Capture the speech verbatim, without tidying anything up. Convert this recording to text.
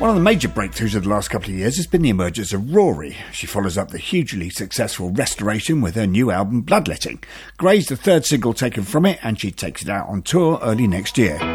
One of the major breakthroughs of the last couple of years has been the emergence of Rory. She follows up the hugely successful Restoration with her new album Bloodletting. Grey's the third single taken from it, and she takes it out on tour early next year.